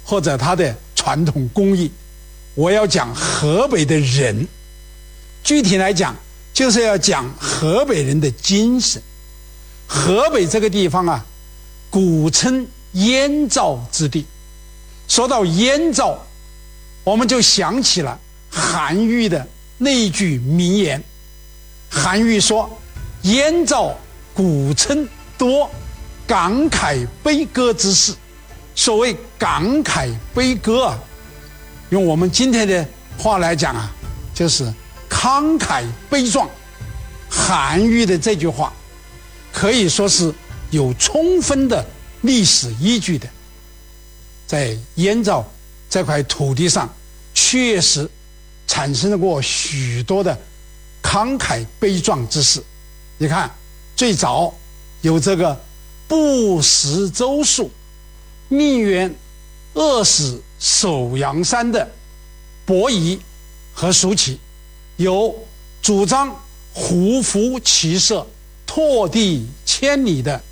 或者它的传统工艺，我要讲河北的人。具体来讲，就是要讲河北人的精神。河北这个地方啊，古称燕赵之地。说到燕赵，我们就想起了韩愈的那一句名言。韩愈说：“燕赵古称多，感慨悲歌之士。”所谓感慨悲歌啊，用我们今天的话来讲啊，就是慷慨悲壮。韩愈的这句话可以说是有充分的历史依据的。在燕赵这块土地上，确实产生了过许多的慷慨悲壮之事。你看，最早有这个不食周粟，宁愿饿死首阳山的伯夷和叔齐，有主张胡服骑射、拓地千里的